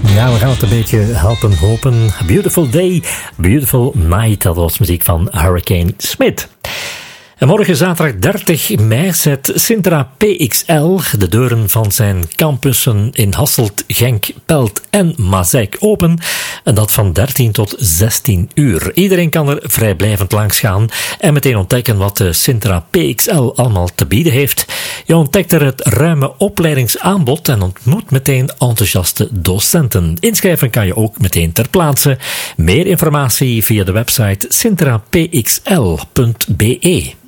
Ja, we gaan het een beetje helpen hopen. Beautiful Day, Beautiful Night. Dat was muziek van Hurricane Smith. En morgen zaterdag 30 mei zet Sintra PXL de deuren van zijn campussen in Hasselt, Genk, Pelt en Mazeik open. En dat van 13 tot 16 uur. Iedereen kan er vrijblijvend langs gaan en meteen ontdekken wat de Sintra PXL allemaal te bieden heeft. Je ontdekt er het ruime opleidingsaanbod en ontmoet meteen enthousiaste docenten. Inschrijven kan je ook meteen ter plaatse. Meer informatie via de website sintrapxl.be.